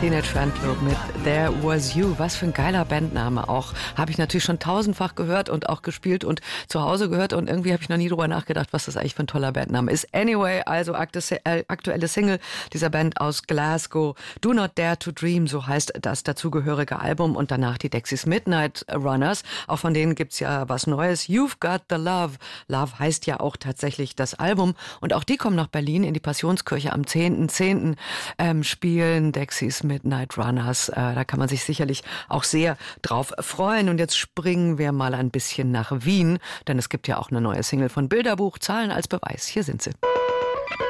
Teenage Fanclub mit There Was You. Was für ein geiler Bandname auch. Habe ich natürlich schon tausendfach gehört und auch gespielt und zu Hause gehört und irgendwie habe ich noch nie drüber nachgedacht, was das eigentlich für ein toller Bandname ist. Anyway, also aktuelle Single dieser Band aus Glasgow. Do Not Dare to Dream, so heißt das dazugehörige Album und danach die Dexys Midnight Runners. Auch von denen gibt's ja was Neues. You've Got the Love. Love heißt ja auch tatsächlich das Album und auch die kommen nach Berlin in die Passionskirche am 10.10. Spielen Dexys Midnight Runners. Da kann man sich sicherlich auch sehr drauf freuen. Und jetzt springen wir mal ein bisschen nach Wien, denn es gibt ja auch eine neue Single von Bilderbuch. Zahlen als Beweis. Hier sind sie.